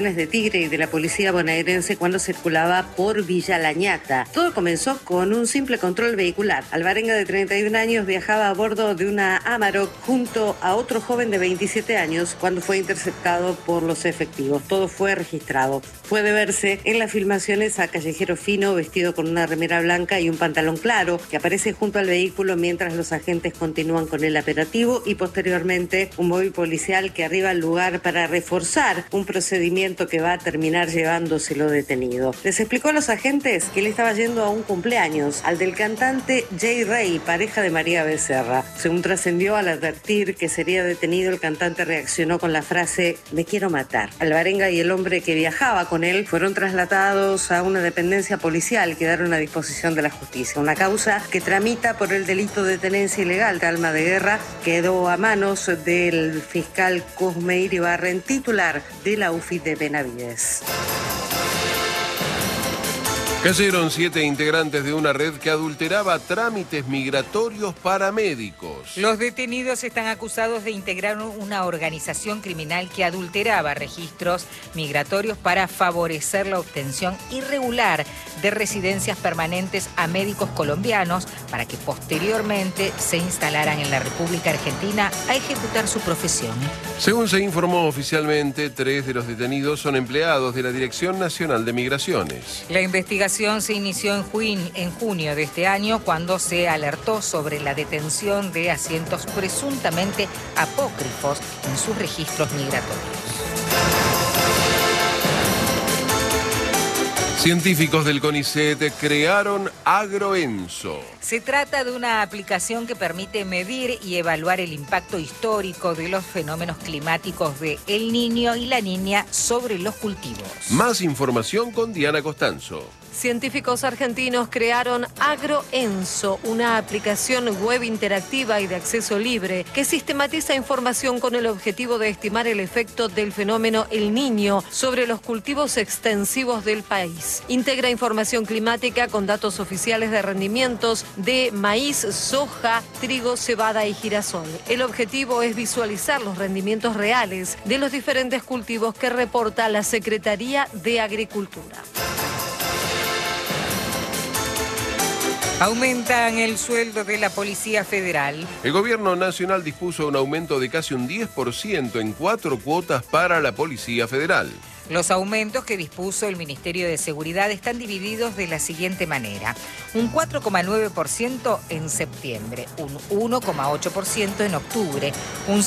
de Tigre y de la policía bonaerense cuando circulaba por Villa La Ñata. Todo comenzó con un simple control vehicular. Alvarenga, de 31 años, viajaba a bordo de una Amarok junto a otro joven de 27 años cuando fue interceptado por los efectivos. Todo fue registrado. Puede verse en las filmaciones a Callejero Fino vestido con una remera blanca y un pantalón claro que aparece junto al vehículo mientras los agentes continúan con el operativo, y posteriormente un móvil policial que arriba al lugar para reforzar un procedimiento que va a terminar llevándoselo detenido. Les explicó a los agentes que él estaba yendo a un cumpleaños, al del cantante Jay Rey, pareja de María Becerra. Según trascendió, al advertir que sería detenido, el cantante reaccionó con la frase "me quiero matar". Alvarenga y el hombre que viajaba con él fueron trasladados a una dependencia policial y quedaron a disposición de la justicia. Una causa que tramita por el delito de tenencia ilegal de arma de guerra quedó a manos del fiscal Cosme Iribarren, titular de la UFI de Benavides. Cayeron 7 integrantes de una red que adulteraba trámites migratorios para médicos. Los detenidos están acusados de integrar una organización criminal que adulteraba registros migratorios para favorecer la obtención irregular de residencias permanentes a médicos colombianos para que posteriormente se instalaran en la República Argentina a ejecutar su profesión. Según se informó oficialmente, 3 de los detenidos son empleados de la Dirección Nacional de Migraciones. La investigación se inició en junio de este año, cuando se alertó sobre la detención de asientos presuntamente apócrifos en sus registros migratorios. Científicos del CONICET crearon AgroEnso. Se trata de una aplicación que permite medir y evaluar el impacto histórico de los fenómenos climáticos de El Niño y La Niña sobre los cultivos. Más información con Diana Costanzo. Científicos argentinos crearon AgroEnso, una aplicación web interactiva y de acceso libre que sistematiza información con el objetivo de estimar el efecto del fenómeno El Niño sobre los cultivos extensivos del país. Integra información climática con datos oficiales de rendimientos de maíz, soja, trigo, cebada y girasol. El objetivo es visualizar los rendimientos reales de los diferentes cultivos que reporta la Secretaría de Agricultura. Aumentan el sueldo de la Policía Federal. El gobierno nacional dispuso un aumento de casi un 10% en 4 cuotas para la Policía Federal. Los aumentos que dispuso el Ministerio de Seguridad están divididos de la siguiente manera: un 4,9% en septiembre, un 1,8% en octubre, un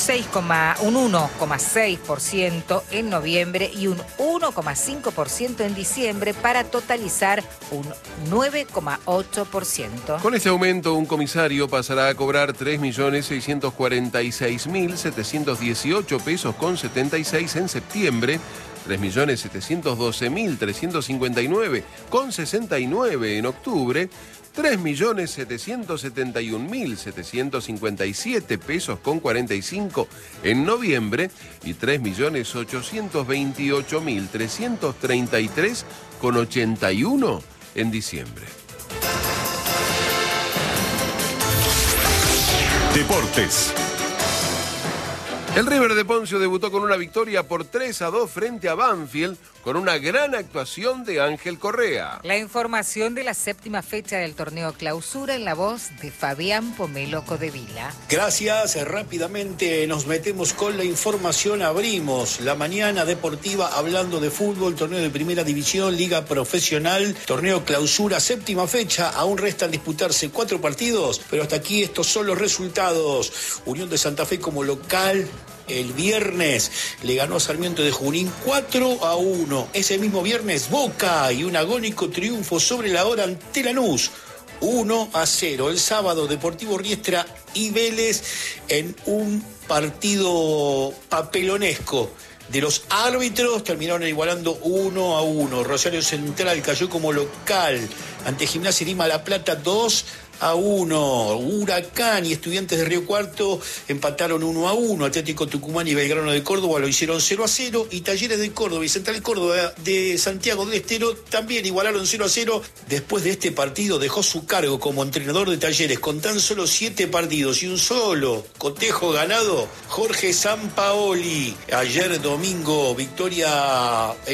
1,6% en noviembre y un 1,5% en diciembre, para totalizar un 9,8%. Con este aumento, un comisario pasará a cobrar 3.646.718 pesos con 76 en septiembre, 3.712.359 con 69 en octubre, 3.771.757 pesos con 45 en noviembre y 3.828.333 con 81 en diciembre. Deportes. El River de Poncio debutó con una victoria por 3-2 frente a Banfield, con una gran actuación de Ángel Correa. La información de la 7ª fecha del torneo Clausura en la voz de Fabián Pomelo Codevila. Gracias, rápidamente nos metemos con la información. Abrimos la mañana deportiva hablando de fútbol, torneo de primera división, liga profesional, torneo Clausura, 7ª fecha. Aún restan disputarse 4 partidos, pero hasta aquí estos son los resultados. Unión de Santa Fe como local el viernes le ganó a Sarmiento de Junín 4-1. Ese mismo viernes, Boca y un agónico triunfo sobre la hora ante Lanús, 1-0. El sábado, Deportivo Riestra y Vélez en un partido papelonesco de los árbitros, terminaron igualando 1-1. Rosario Central cayó como local ante Gimnasia y Lima La Plata 2-0. 1. Huracán y Estudiantes de Río Cuarto empataron 1-1. Atlético Tucumán y Belgrano de Córdoba lo hicieron 0-0. Y Talleres de Córdoba y Central Córdoba de Santiago del Estero también igualaron 0-0. Después de este partido dejó su cargo como entrenador de Talleres con tan solo 7 partidos y un solo cotejo ganado, Jorge Sampaoli. Ayer domingo, victoria